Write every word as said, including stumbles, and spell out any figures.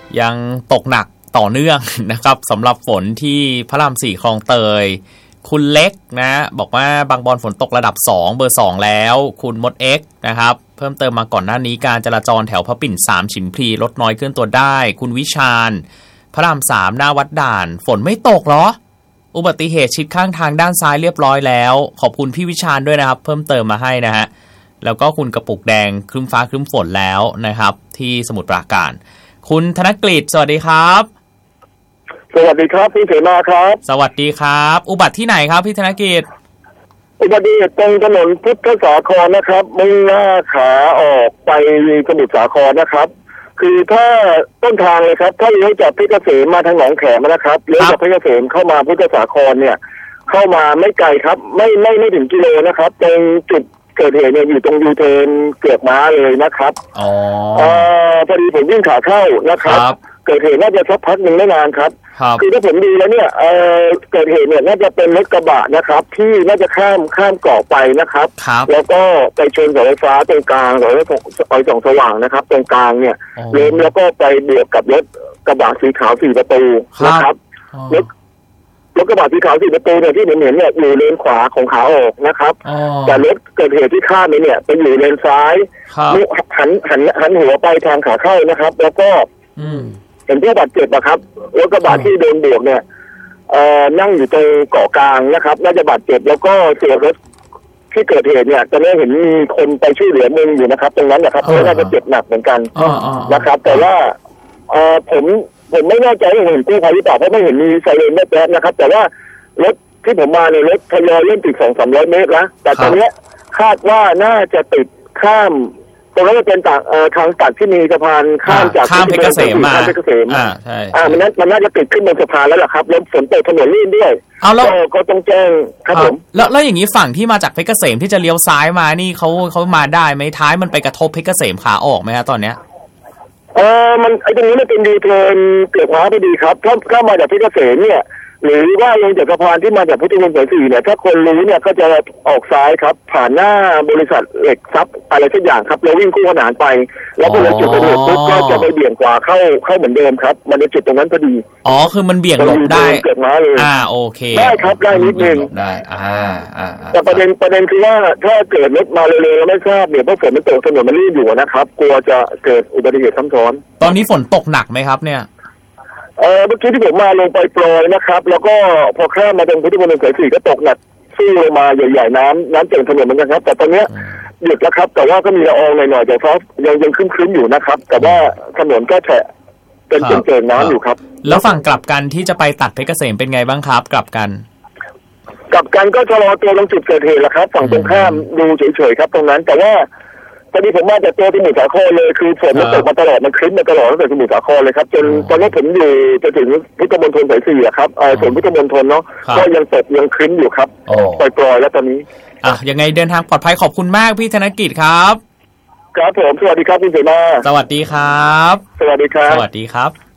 ยังตกหนักต่อเนื่องนะครับสำหรับฝนที่พระรามสี่คลองเตยคุณเล็กนะบอกว่าบางบอนฝนตกระดับสองเบอร์สองแล้วคุณมดเอ็กนะครับเพิ่มเติมมาก่อนหน้านี้การจราจรแถวพระปิ่นสามฉิมพลีลดน้อยเคลื่อนตัวได้คุณวิชาญพระรามสามหน้าวัดด่านฝนไม่ตกเหรออุบัติเหตุชิดข้างทางด้านซ้ายเรียบร้อยแล้วขอบคุณพี่วิชาญด้วยนะครับเพิ่มเติมมาให้นะฮะแล้วก็คุณกระปุกแดงครึ้มฟ้าครึ้มฝนแล้วนะครับที่สมุทรปราการคุณธนกฤษสวัสดีครับสวัสดีครับพี่เสมาครับสวัสดีครับอุบัติที่ไหนครับพี่ธนกฤษอุบัติเหตุตรงถนนพุทธสาครนะครับมุ่งหน้าขาออกไปสมุทรสาครนะครับคือถ้าต้นทางเลยครับถ้าเลี้ยวจากเพชรเกษมมาทางหนองแขมนะครับเลี้ยวจากเพชรเกษมเข้ามาพุทธสาครเนี่ยเข้ามาไม่ไกลครับไม่ไม่ไม่ถึงกิโลนะครับตรงจุดเกิดเหตุเนี่ยอยู่ตรงยูเทิร์นเกือกม้าเลยนะครับอ๋อเอ่อพอดีผมวิ่งขาเข้านะครับเกิดเหตุน่าจะสักพักหนึ่งไม่นานครับคือถ้าผมดูแล้วเนี่ยเอ่อเกิดเหตุเนี่ยน่าจะเป็นรถกระบะนะครับที่น่าจะข้ามข้ามเกาะไปนะครับแล้วก็ไปชนเสาไฟฟ้าตรงกลางเสาไฟส่องสว่างนะครับตรงกลางเนี่ยล้มแล้วก็ไปเบียดกับรถกระบะสีขาวสี่ประตูนะครับรถรถกระบะสีขาวสี่ประตูเนี่ยที่เห็นเนี่ยอยู่เลนขวาของขาออกนะครับแต่รถเกิดเหตุที่ข้ามเนี่ยไปอยู่เลนซ้ายหันหันหันหัวไปทางขาเข้านะครับแล้วก็เห็นผู้บาดเจ็บนะครับรถกระบะที่โดนบวกเนี่ยเอ่อนั่งอยู่ตรงเกาะกลางนะครับน่าจะบาดเจ็บแล้วก็เสียรถที่เกิดเหตุเนี่ยจะไม่เห็นมีคนไปช่วยเหลือมึงอยู่นะครับตรงนั้นนะครับน่าจะเจ็บหนักเหมือนกันนะครับแต่ว่าเอ่อผมผมไม่แน่ใจว่าเห็นกู้ภัยหรือเปล่าเพราะไม่เห็นมีไซเรนแว๊บๆนะครับแต่ว่ารถที่ผมมาเนี่ยรถทยอยเล่นติดสองสามร้อยเมตรแล้วแต่ตอนนี้คาดว่าน่าจะติดข้ามตรงนั้นจะเป็นต่างทางตัดที่มีสะพานข้ามจากข้ามเพชรเกษมมาเพชรเกษมอ่าใช่อ่ามันน่ามันน่าจะติดขึ้นบนสะพานแล้วล่ะครับแล้วฝนตกถนนลื่นด้วยเอาแล้วก็ต้องแจ้งครับผมแล้วแล้วอย่างนี้ฝั่งที่มาจากเพชรเกษมที่จะเลี้ยวซ้ายมานี่เขาเขามาได้ไหมท้ายมันไปกระทบเพชรเกษมขาออกไหมฮะตอนเนี้ยเออมันไอ้ตรงนี้มันเป็นดีเทิร์นเกือกม้าพอดีครับถ้าถ้ามาจากเพชรเกษมเนี่ยหรือว่าลงจากสะพานที่มาจากพุทธมณฑลสายสี่เนี่ยถ้าคนรู้เนี่ยก็จะออกซ้ายครับผ่านหน้าบริษัทเหล็กซับอะไรสักอย่างครับแล้ววิ่งคู่ขนานไปแล้วพอเลยจุดประเด็นปุ๊บก็จะไปเบี่ยงขวาเข้าเข้าเหมือนเดิมครับมันจะจุดตรงนั้นพอดีอ๋อคือมันเบี่ยงหลบได้เกิดมาเลยอ่าโอเคได้ครับได้นิดนึงได้อ่าอ่าแต่ประเด็นประเด็นคือว่าถ้าเกิดรถมาเร็วๆแล้วไม่ทราบเนี่ยเพราะฝนมันตกถนนมันลื่นอยู่นะครับกลัวจะเกิดอุบัติเหตุซ้ำซ้อนตอนนี้ฝนตกหนักไหมครับเนี่ยเออเมื่อกี้ที่ผมมาลงไปโปรยนะครับแล้วก็พอข้ามมาตรงพุทธมณฑลสายสี่ก็ตกหนักสู้ลงมาใหญ่ๆน้ำน้ำเต็มถนนเหมือนกันครับแต่ตอนนี้หยุดแล้วครับแต่ว่าก็มีละอองหน่อยๆแต่ฟ้ายังยังขึ้นๆอยู่นะครับแต่ว่าถนนก็แฉะเป็นเจิ่งๆน้ำอยู่ครับแล้วฝั่งกลับกันที่จะไปตัดเพชรเกษมเป็นไงบ้างครับกลับกันกลับกันก็ชะลอตัวตรงจุดเกิดเหตุแล้วครับฝั่งตรงข้ามดูเฉยๆครับตรงนั้นแต่ว่าตอนนี้ผมมาจากตัวสมุทรสาครเลยคือฝนมันตกมาตลอดมันครึ้มมาตลอดตั้งแต่สมุทรสาครเลยครับจนตอนนี้ผมอยู่จะถึงพุทธมณฑลสายสี่ครับเออส่วนพุทธมณฑลเนาะก็ยังตกยังครึ้มอยู่ครับปล่อยๆแล้วตอนนี้อ่ะยังไงเดินทางปลอดภัยขอบคุณมากพี่ธนกิจครับครับผมสวัสดีครับพี่เสมาสวัสดีครับสวัสดีครับสวัสดีครับ